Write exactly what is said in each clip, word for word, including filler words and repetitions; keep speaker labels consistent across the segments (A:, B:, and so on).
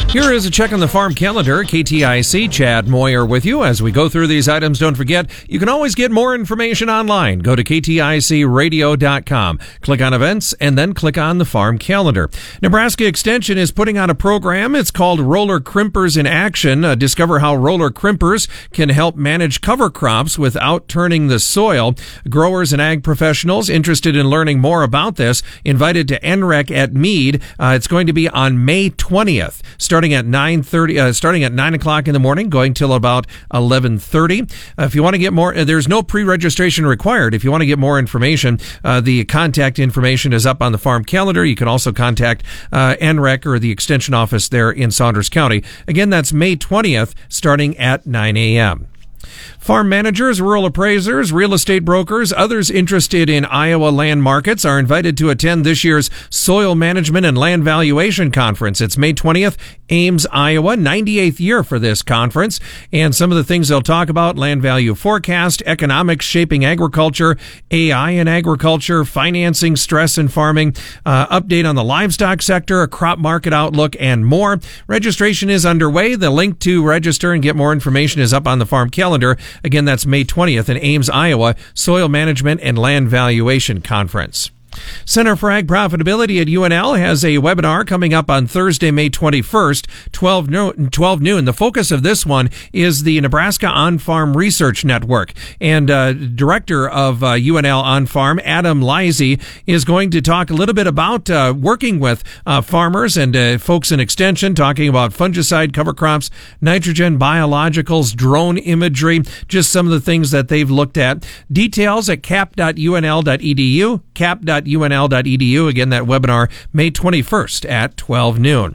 A: Here is a check on the farm calendar. K T I C, Chad Moyer with you. As we go through these items, don't forget, you can always get more information online. Go to K T I C radio dot com. Click on events and then click on the farm calendar. Nebraska Extension is putting on a program. It's called Roller Crimpers in Action. Uh, discover how roller crimpers can help manage cover crops without turning the soil. Growers and ag professionals interested in learning more about this invited to N R E C at Mead. Uh, it's going to be on May twentieth. Starting at nine thirty, uh, starting at nine o'clock in the morning, going till about eleven thirty. Uh, if you want to get more, uh, there's no pre-registration required. If you want to get more information, uh, the contact information is up on the farm calendar. You can also contact uh, N R E C or the Extension office there in Saunders County. Again, that's May twentieth, starting at nine a.m. Farm managers, rural appraisers, real estate brokers, others interested in Iowa land markets are invited to attend this year's Soil Management and Land Valuation Conference. It's May twentieth, Ames, Iowa, ninety-eighth year for this conference. And some of the things they'll talk about: land value forecast, economics shaping agriculture, A I in agriculture, financing stress in farming, uh, update on the livestock sector, a crop market outlook, and more. Registration is underway. The link to register and get more information is up on the farm calendar. Again, that's May twentieth in Ames, Iowa, Soil Management and Land Valuation Conference. Center for Ag Profitability at U N L has a webinar coming up on Thursday, May twenty-first, twelve noon. The focus of this one is the Nebraska On-Farm Research Network. And uh, Director of uh, U N L On-Farm, Adam Lisey, is going to talk a little bit about uh, working with uh, farmers and uh, folks in Extension, talking about fungicide, cover crops, nitrogen, biologicals, drone imagery, just some of the things that they've looked at. Details at cap dot U N L dot E D U, cap dot U N L dot E D U. Again, that webinar May twenty-first at twelve noon.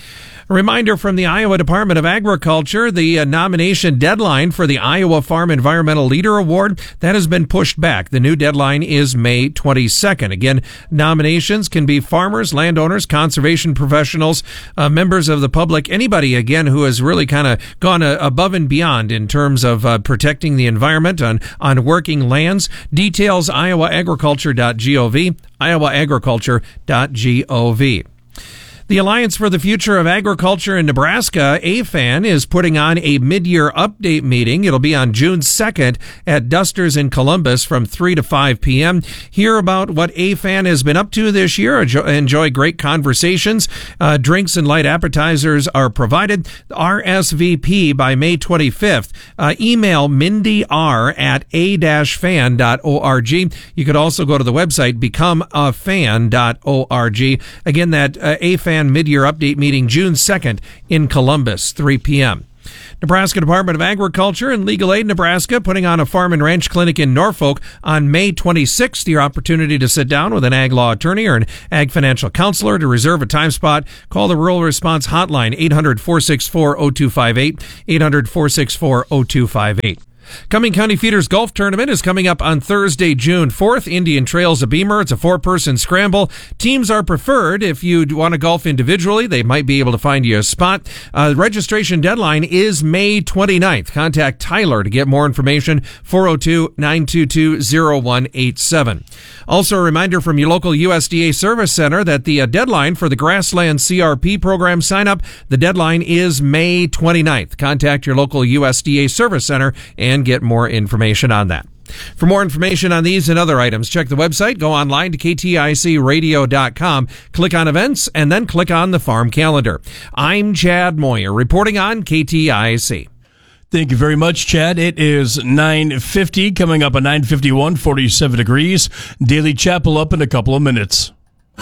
A: A reminder from the Iowa Department of Agriculture, the uh, nomination deadline for the Iowa Farm Environmental Leader Award, that has been pushed back. The new deadline is May twenty-second. Again, nominations can be farmers, landowners, conservation professionals, uh, members of the public, anybody, again, who has really kind of gone uh, above and beyond in terms of uh, protecting the environment on, on working lands. Details, iowa agriculture dot gov, iowa agriculture dot gov. The Alliance for the Future of Agriculture in Nebraska, A F A N, is putting on a mid-year update meeting. It'll be on June second at Dusters in Columbus from three to five p.m. Hear about what A F A N has been up to this year. Enjoy great conversations. Uh, drinks and light appetizers are provided. R S V P by May twenty-fifth. Uh, email mindy r at a dash fan dot org. You could also go to the website become a fan dot org. Again, that uh, A F A N mid-year update meeting June second in Columbus, three p.m. Nebraska Department of Agriculture and Legal Aid Nebraska putting on a farm and ranch clinic in Norfolk on May twenty-sixth. Your opportunity to sit down with an ag law attorney or an ag financial counselor. To reserve a time spot, call the Rural Response Hotline, eight hundred, four six four, zero two five eight, eight hundred, four six four, zero two five eight. Cumming County Feeders Golf Tournament is coming up on Thursday, June fourth. Indian Trails a Beamer. It's a four-person scramble. Teams are preferred. If you want to golf individually, they might be able to find you a spot. Uh, registration deadline is May twenty-ninth. Contact Tyler to get more information, four oh two, nine two two, oh one eight seven. Also, a reminder from your local U S D A Service Center that the uh, deadline for the Grassland C R P program sign-up, the deadline is May twenty-ninth. Contact your local U S D A Service Center and get more information on that. For more information on these and other items, check the website, go online to K T I C radio dot com, click on events, and then click on the farm calendar. I'm Chad Moyer, reporting on K T I C.
B: Thank you very much, Chad. It is nine fifty, coming up at nine fifty-one, forty-seven degrees. Daily Chapel up in a couple of minutes.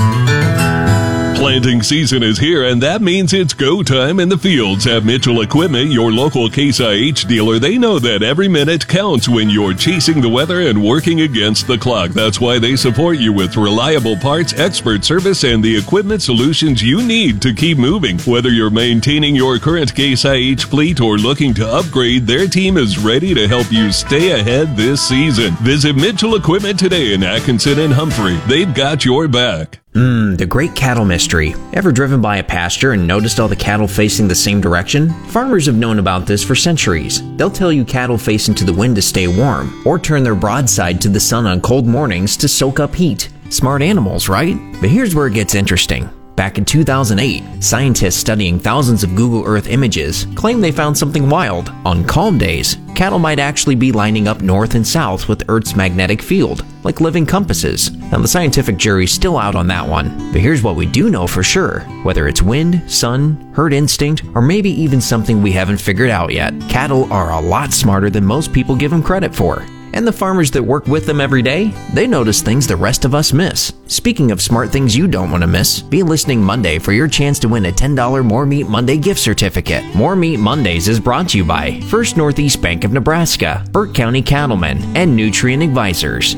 C: Planting season is here, and that means it's go time in the fields. At Mitchell Equipment, your local Case I H dealer, they know that every minute counts when you're chasing the weather and working against the clock. That's why they support you with reliable parts, expert service, and the equipment solutions you need to keep moving. Whether you're maintaining your current Case I H fleet or looking to upgrade, their team is ready to help you stay ahead this season. Visit Mitchell Equipment today in Atkinson and Humphrey. They've got your back.
D: Mmm, the great cattle mystery. Ever driven by a pasture and noticed all the cattle facing the same direction? Farmers have known about this for centuries. They'll tell you cattle face into the wind to stay warm, or turn their broadside to the sun on cold mornings to soak up heat. Smart animals, right? But here's where it gets interesting. Back in two thousand eight, scientists studying thousands of Google Earth images claimed they found something wild. On calm days, cattle might actually be lining up north and south with Earth's magnetic field, like living compasses. Now, the scientific jury's still out on that one, but here's what we do know for sure. Whether it's wind, sun, herd instinct, or maybe even something we haven't figured out yet, cattle are a lot smarter than most people give them credit for. And the farmers that work with them every day, they notice things the rest of us miss. Speaking of smart things you don't want to miss, be listening Monday for your chance to win a ten dollars More Meat Monday gift certificate. More Meat Mondays is brought to you by First Northeast Bank of Nebraska, Burke County Cattlemen, and Nutrient Advisors.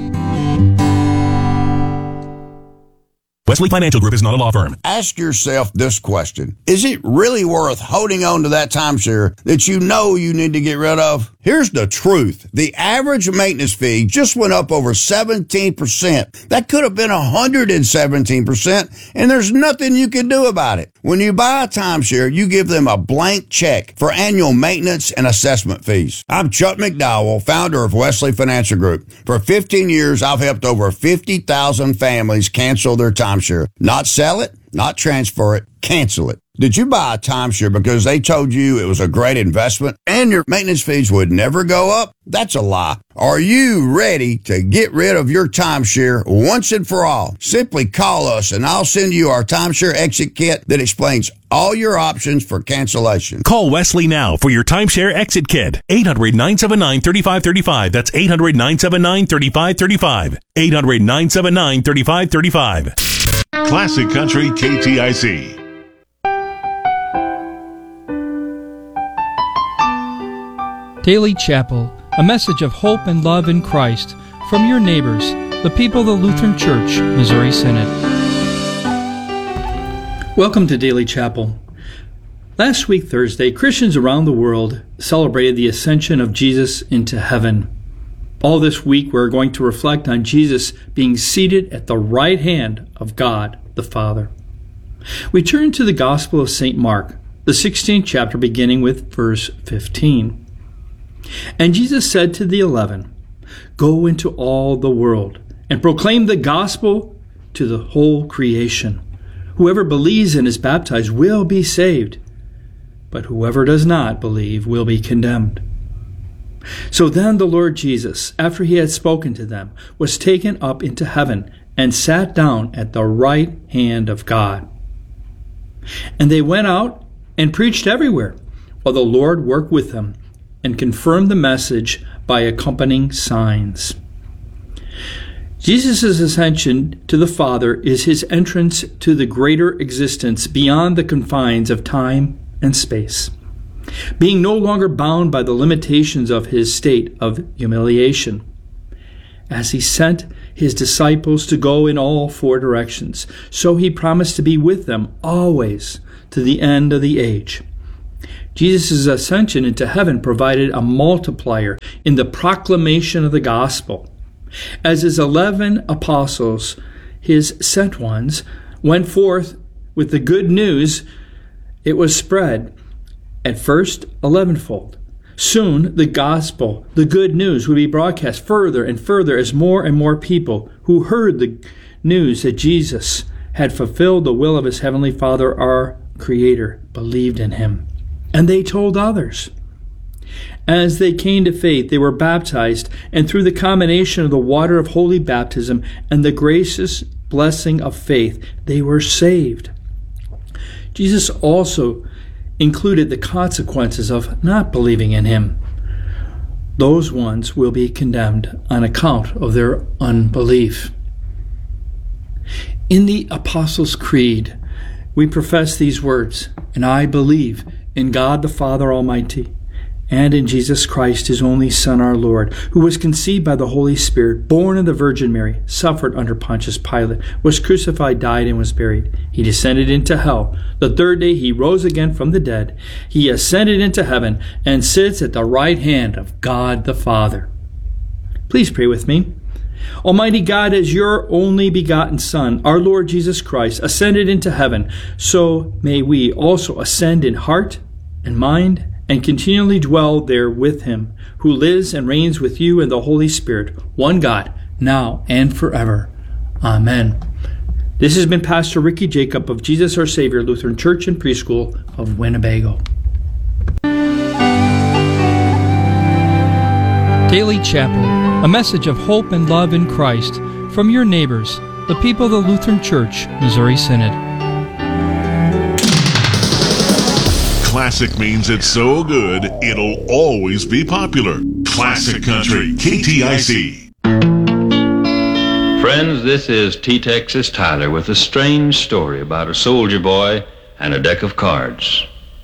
E: Wesley Financial Group is not a law firm.
F: Ask yourself this question. Is it really worth holding on to that timeshare that you know you need to get rid of? Here's the truth. The average maintenance fee just went up over seventeen percent. That could have been one hundred seventeen percent, and there's nothing you can do about it. When you buy a timeshare, you give them a blank check for annual maintenance and assessment fees. I'm Chuck McDowell, founder of Wesley Financial Group. For fifteen years, I've helped over fifty thousand families cancel their timeshare. Not sell it, not transfer it, cancel it. Did you buy a timeshare because they told you it was a great investment and your maintenance fees would never go up? That's a lie. Are you ready to get rid of your timeshare once and for all? Simply call us and I'll send you our timeshare exit kit that explains all your options for cancellation.
E: Call Wesley now for your timeshare exit kit. eight hundred, nine seven nine, three five three five. That's eight hundred, nine seven nine, three five three five. eight hundred, nine seven nine, three five three five.
C: Classic Country K T I C.
G: Daily Chapel, a message of hope and love in Christ from your neighbors, the people of the Lutheran Church, Missouri Synod. Welcome to Daily Chapel. Last week, Thursday, Christians around the world celebrated the ascension of Jesus into heaven. All this week, we're going to reflect on Jesus being seated at the right hand of God the Father. We turn to the Gospel of Saint Mark, the sixteenth chapter, beginning with verse fifteen. And Jesus said to the eleven, "Go into all the world and proclaim the gospel to the whole creation. Whoever believes and is baptized will be saved, but whoever does not believe will be condemned." So then the Lord Jesus, after he had spoken to them, was taken up into heaven and sat down at the right hand of God. And they went out and preached everywhere, while the Lord worked with them and confirmed the message by accompanying signs. Jesus' ascension to the Father is his entrance to the greater existence beyond the confines of time and space, being no longer bound by the limitations of his state of humiliation. As he sent his disciples to go in all four directions, so he promised to be with them always to the end of the age. Jesus' ascension into heaven provided a multiplier in the proclamation of the gospel. As his eleven apostles, his sent ones, went forth with the good news, it was spread, at first elevenfold. Soon the gospel, the good news, would be broadcast further and further as more and more people who heard the news that Jesus had fulfilled the will of his heavenly Father, our Creator, believed in him. And they told others. As they came to faith, they were baptized, and through the combination of the water of holy baptism and the gracious blessing of faith, they were saved. Jesus also included the consequences of not believing in him. Those ones will be condemned on account of their unbelief. In the Apostles' Creed, we profess these words, "And I believe in God the Father Almighty, and in Jesus Christ, his only Son, our Lord, who was conceived by the Holy Spirit, born of the Virgin Mary, suffered under Pontius Pilate, was crucified, died, and was buried. He descended into hell. The third day he rose again from the dead. He ascended into heaven and sits at the right hand of God the Father." Please pray with me. Almighty God, as your only begotten Son, our Lord Jesus Christ, ascended into heaven, so may we also ascend in heart and mind and continually dwell there with him, who lives and reigns with you in the Holy Spirit, one God, now and forever. Amen. This has been Pastor Ricky Jacob of Jesus Our Savior Lutheran Church and Preschool of Winnebago.
H: Daily Chapel, a message of hope and love in Christ from your neighbors, the people of the Lutheran Church, Missouri Synod.
I: Classic means it's so good, it'll always be popular. Classic Country, K T I C.
J: Friends, this is T-Texas Tyler with a strange story about a soldier boy and a deck of cards.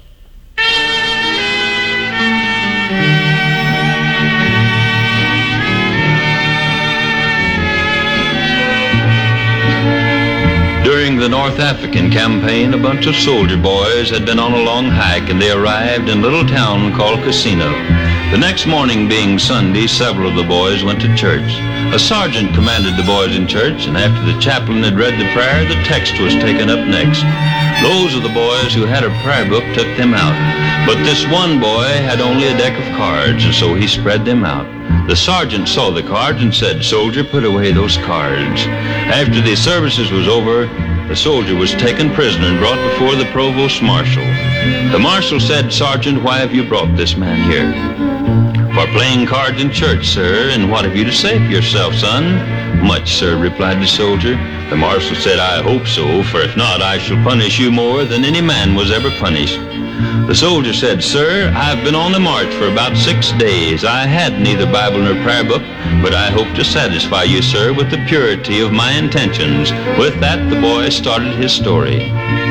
J: During the North African campaign, a bunch of soldier boys had been on a long hike, and they arrived in a little town called Cassino. The next morning, being Sunday, several of the boys went to church. A sergeant commanded the boys in church, and after the chaplain had read the prayer, the text was taken up next. Those of the boys who had a prayer book took them out, but this one boy had only a deck of cards, and so he spread them out. The sergeant saw the cards and said, "Soldier, put away those cards." After the services was over, the soldier was taken prisoner and brought before the provost marshal. The marshal said, "Sergeant, why have you brought this man here?" "For playing cards in church, sir. And what have you to say for yourself, son?" "Much, sir," replied the soldier. The marshal said, "I hope so, for if not, I shall punish you more than any man was ever punished." The soldier said, "Sir, I've been on the march for about six days. I had neither Bible nor prayer book, but I hope to satisfy you, sir, with the purity of my intentions." With that, the boy started his story.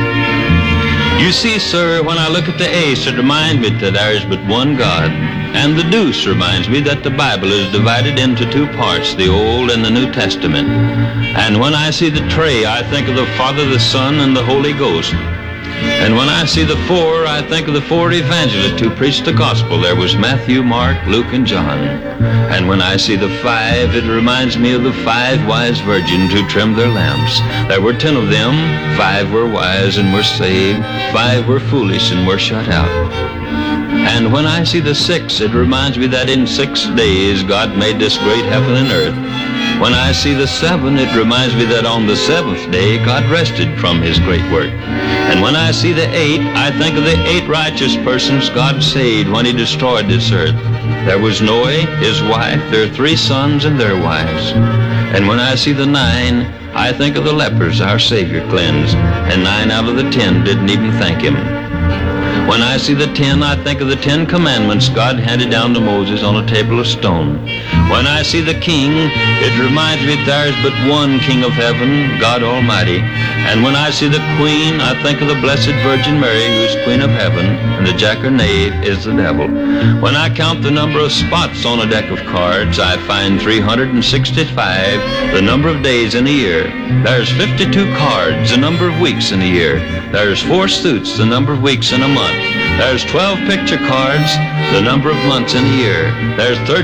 J: "You see, sir, when I look at the ace, it reminds me that there is but one God. And the deuce reminds me that the Bible is divided into two parts, the Old and the New Testament. And when I see the tray, I think of the Father, the Son, and the Holy Ghost. And when I see the four, I think of the four evangelists who preached the gospel. There was Matthew, Mark, Luke, and John. And when I see the five, it reminds me of the five wise virgins who trimmed their lamps. There were ten of them. Five were wise and were saved. Five were foolish and were shut out. And when I see the six, it reminds me that in six days God made this great heaven and earth. When I see the seven, it reminds me that on the seventh day God rested from his great work. And when I see the eight, I think of the eight righteous persons God saved when he destroyed this earth. There was Noah, his wife, their three sons, and their wives. And when I see the nine, I think of the lepers our Savior cleansed, and nine out of the ten didn't even thank him. When I see the ten, I think of the Ten Commandments God handed down to Moses on a table of stone. When I see the King, it reminds me that there is but one King of heaven, God Almighty. And when I see the Queen, I think of the Blessed Virgin Mary, who is Queen of heaven, and the jackanapes is the devil. When I count the number of spots on a deck of cards, I find three hundred sixty-five, the number of days in a year. There's fifty-two cards, the number of weeks in a year. There's four suits, the number of weeks in a month. There's twelve picture cards, the number of months in a year. There's thirteen